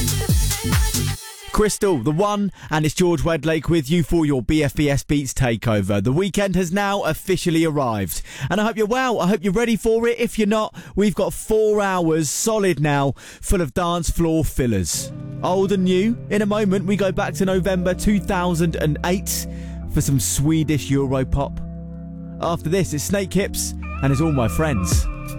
Crystal, the one, and it's George Wedlake with you for your BFBS Beats takeover. The weekend has now officially arrived, and I hope you're well. I hope you're ready for it. If you're not, we've got 4 hours solid now, full of dance floor fillers. Old and new. In a moment, we go back to November 2008 for some Swedish Europop. After this, it's Snake Hips, and it's All My Friends.